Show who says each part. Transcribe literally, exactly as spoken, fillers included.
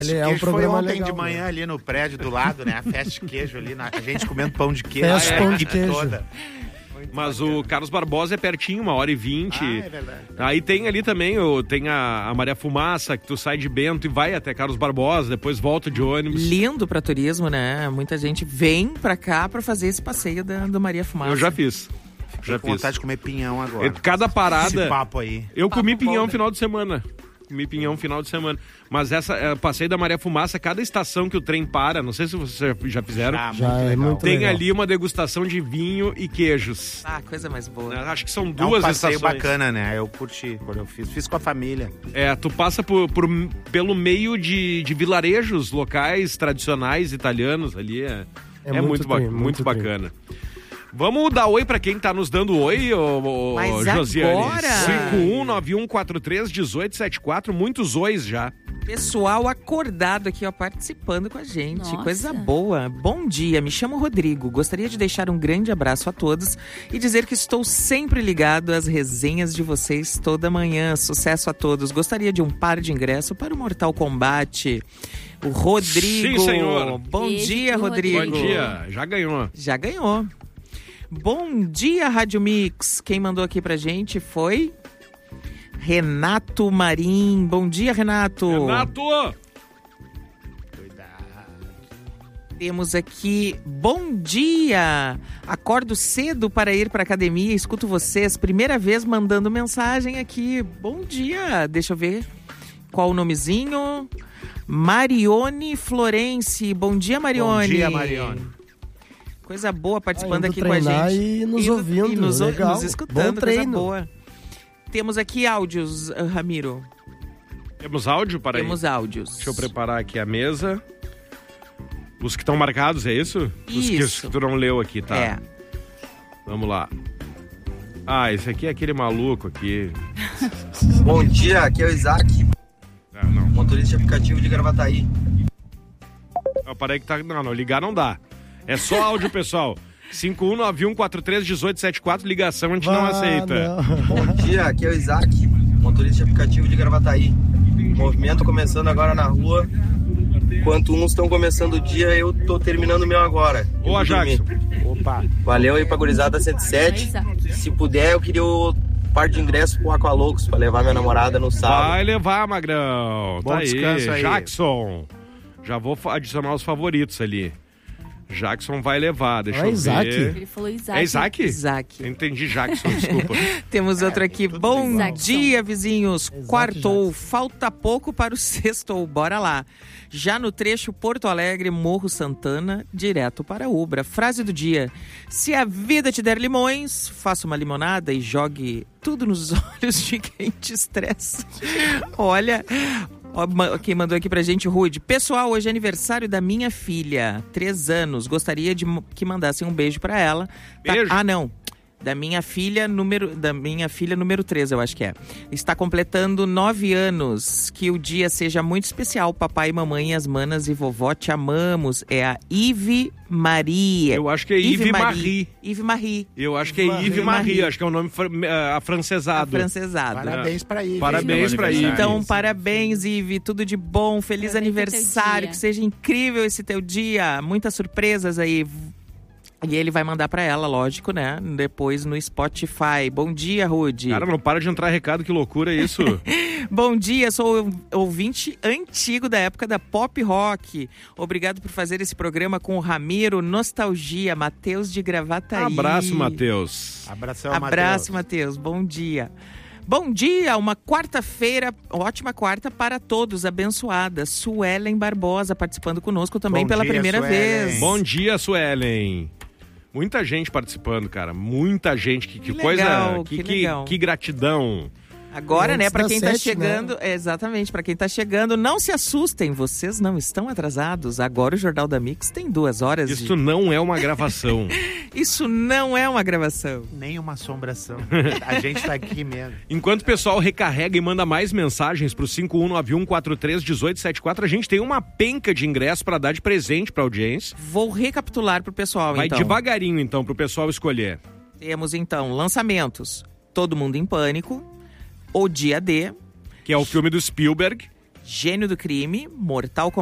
Speaker 1: Ele é um programa
Speaker 2: foi ontem
Speaker 1: legal,
Speaker 2: de manhã, né? Ali no prédio do lado, né? A festa de queijo ali, na, a gente comendo pão de queijo.
Speaker 1: Festa
Speaker 2: ah, é,
Speaker 1: pão de queijo.
Speaker 2: Toda.
Speaker 3: Mas bacana. O Carlos Barbosa é pertinho, uma hora e vinte.
Speaker 2: Ah, é verdade.
Speaker 3: Aí tem ali também, o, tem a, a Maria Fumaça, que tu sai de Bento e vai até Carlos Barbosa, depois volta de ônibus.
Speaker 4: Lindo pra turismo, né? Muita gente vem pra cá pra fazer esse passeio da, do Maria Fumaça.
Speaker 3: Eu já fiz. Já
Speaker 2: com
Speaker 3: fiz.
Speaker 2: vontade de comer pinhão agora.
Speaker 3: Cada parada...
Speaker 2: Esse papo aí.
Speaker 3: Eu
Speaker 4: papo
Speaker 3: comi pinhão
Speaker 4: bom,
Speaker 3: no
Speaker 4: né?
Speaker 3: final de semana. Comi pinhão no final de semana. Mas essa, é, passeio da Maria Fumaça, cada estação que o trem para, não sei se vocês já fizeram,
Speaker 2: Já,
Speaker 1: Já
Speaker 2: muito
Speaker 1: é
Speaker 2: legal.
Speaker 1: muito
Speaker 3: tem
Speaker 1: legal.
Speaker 3: ali uma degustação de vinho e queijos.
Speaker 4: Ah, coisa mais boa.
Speaker 3: Acho que são
Speaker 2: É um
Speaker 3: duas
Speaker 2: passeio
Speaker 3: estações.
Speaker 2: bacana, né? Eu curti quando eu fiz. Fiz com a família.
Speaker 3: É, tu passa por, por- pelo meio de, de vilarejos locais, tradicionais, italianos ali. É,
Speaker 1: É
Speaker 3: é muito,
Speaker 1: muito
Speaker 3: ba-
Speaker 1: tri,
Speaker 3: muito,
Speaker 1: muito tri.
Speaker 3: bacana. Vamos dar oi pra quem tá nos dando oi, ô, ô,
Speaker 4: Mas
Speaker 3: Josiane.
Speaker 4: agora?
Speaker 3: cinco um nove um quatro três um oito sete quatro, muitos ois já.
Speaker 4: Pessoal acordado aqui, ó, participando com a gente.
Speaker 5: Nossa.
Speaker 4: Coisa boa. Bom dia, me chamo Rodrigo. Gostaria de deixar um grande abraço a todos e dizer que estou sempre ligado às resenhas de vocês toda manhã. Sucesso a todos. Gostaria de um par de ingresso para o Mortal Kombat. O Rodrigo.
Speaker 3: Sim, senhor.
Speaker 4: Bom
Speaker 5: Beijo
Speaker 4: dia,
Speaker 5: pro
Speaker 4: Rodrigo.
Speaker 5: Rodrigo.
Speaker 3: Bom dia, já ganhou.
Speaker 4: Já ganhou. Bom dia, Rádio Mix. Quem mandou aqui pra gente foi Renato Marim. Bom dia, Renato.
Speaker 3: Renato!
Speaker 4: Temos aqui, bom dia! Acordo cedo para ir para academia, escuto vocês, primeira vez mandando mensagem aqui. Bom dia! Deixa eu ver qual o nomezinho. Marione Florence. Bom dia, Marione.
Speaker 2: Bom dia, Marione.
Speaker 4: Coisa boa participando
Speaker 1: Ah, indo
Speaker 4: aqui com a
Speaker 1: treinar
Speaker 4: gente.
Speaker 1: e nos
Speaker 4: Indo-
Speaker 1: ouvindo,
Speaker 4: E nos,
Speaker 1: legal.
Speaker 4: nos escutando,
Speaker 1: Bom
Speaker 4: coisa
Speaker 1: treino.
Speaker 4: boa. Temos aqui áudios, ah, Ramiro.
Speaker 3: Temos áudio para aí?
Speaker 4: Temos áudios.
Speaker 3: Deixa eu preparar aqui a mesa. Os que estão marcados, é isso? Os que, os
Speaker 4: Isso.
Speaker 3: que tu não leu aqui, tá?
Speaker 4: É.
Speaker 3: Vamos lá. Ah, esse aqui é aquele maluco aqui.
Speaker 6: Bom dia, aqui é o Isaac,
Speaker 3: Ah, não.
Speaker 6: motorista de aplicativo de Gravataí.
Speaker 3: Eu parei que tá... Não, não, ligar não dá. É só áudio, pessoal. cinco um nove um quatro três um oito sete quatro, ligação a gente não
Speaker 1: Ah,
Speaker 3: aceita.
Speaker 1: não.
Speaker 6: Bom dia, aqui é o Isaac, motorista de aplicativo de Gravataí. Movimento começando agora na rua. Enquanto uns estão começando o dia, eu tô terminando o meu agora. Eu
Speaker 3: Boa,
Speaker 6: vou dormir.
Speaker 3: Jackson.
Speaker 2: Opa.
Speaker 6: Valeu aí pra gurizada cento e sete. Se puder, eu queria o par de ingressos pro Aqualocos pra levar minha namorada no sábado.
Speaker 3: Vai levar, Magrão.
Speaker 2: Bom
Speaker 3: Tá
Speaker 2: descanso aí.
Speaker 3: Jackson. Já vou fa- adicionar os favoritos ali. Jackson vai levar, deixa
Speaker 1: Ah,
Speaker 3: eu
Speaker 1: Isaac.
Speaker 3: ver.
Speaker 5: Ele falou Isaac.
Speaker 3: É Isaac?
Speaker 4: Isaac.
Speaker 3: Eu entendi Jackson, desculpa.
Speaker 4: Temos outro aqui. Bom
Speaker 5: igual.
Speaker 4: dia, vizinhos.
Speaker 1: Exato,
Speaker 4: Quartou,
Speaker 1: Jackson.
Speaker 4: falta pouco para o sextou. Bora lá. Já no trecho Porto Alegre, Morro Santana, direto para Ubra. Frase do dia. Se a vida te der limões, faça uma limonada e jogue tudo nos olhos de quem te estressa. Olha... Ó, ma- quem mandou aqui pra gente, Rude. Pessoal, hoje é aniversário da minha filha, três anos. Gostaria de m- que mandassem um beijo pra ela. Tá-
Speaker 3: Beijo.
Speaker 4: Ah, não. Da minha filha número da minha filha número três, eu acho que é. Está completando nove anos. Que o dia seja muito especial. Papai, mamãe, as manas e vovó, te amamos. É a Ive Maria.
Speaker 3: Eu acho que é Yves Marie.
Speaker 4: Ive Marie.
Speaker 3: Eu acho que é
Speaker 4: Marie.
Speaker 3: Yves Marie,
Speaker 4: Marie.
Speaker 3: acho que é um nome fr- eh, afrancesado.
Speaker 4: Afrancesado.
Speaker 2: Parabéns pra Ive.
Speaker 3: Parabéns
Speaker 2: No
Speaker 3: pra
Speaker 2: aniversário.
Speaker 3: Ive.
Speaker 4: Então, parabéns, Ive. Tudo de bom. Feliz
Speaker 5: Aproveita teu
Speaker 4: aniversário.
Speaker 5: dia.
Speaker 4: Que seja incrível esse teu dia. Muitas surpresas aí. E ele vai mandar pra ela, lógico, né? Depois no Spotify. Bom dia, Rude.
Speaker 3: Cara, não para de entrar recado, que loucura é isso.
Speaker 4: Bom dia, sou ouvinte antigo da época da Pop Rock. Obrigado por fazer esse programa com o Ramiro. Nostalgia, Matheus de Gravataí.
Speaker 3: Abraço, Matheus.
Speaker 2: Abração,
Speaker 4: Abraço,
Speaker 2: Matheus.
Speaker 4: Matheus. Bom dia. Bom dia, uma quarta-feira, ótima quarta para todos, abençoada. Suelen Barbosa participando conosco também
Speaker 2: Bom
Speaker 4: pela
Speaker 2: dia,
Speaker 4: primeira
Speaker 2: Suelen.
Speaker 4: vez.
Speaker 3: Bom dia, Suelen. Muita gente participando, cara. Muita gente. Que, que
Speaker 4: Que
Speaker 3: coisa.
Speaker 4: legal,
Speaker 3: que,
Speaker 4: que
Speaker 3: que,
Speaker 4: legal.
Speaker 3: que gratidão.
Speaker 4: Agora, né,
Speaker 1: Antes
Speaker 4: para
Speaker 1: das
Speaker 4: quem tá
Speaker 1: sete,
Speaker 4: chegando, é, exatamente, para quem tá chegando, não se assustem, vocês não estão atrasados. Agora o Jornal da Mix tem duas horas.
Speaker 3: Isso
Speaker 4: de...
Speaker 3: não é uma gravação.
Speaker 4: Isso não é uma gravação.
Speaker 2: Nem uma assombração. A gente tá aqui mesmo.
Speaker 3: Enquanto o pessoal recarrega e manda mais mensagens pro cinco um nove um quatro três um oito sete quatro, a gente tem uma penca de ingressos pra dar de presente pra audiência.
Speaker 4: Vou recapitular pro pessoal,
Speaker 3: Vai
Speaker 4: então.
Speaker 3: devagarinho, então, pro pessoal escolher.
Speaker 4: Temos, então, lançamentos. Todo Mundo em Pânico, O Dia D,
Speaker 3: Que é o filme do Spielberg.
Speaker 4: Gênio do Crime, Mortal Kombat.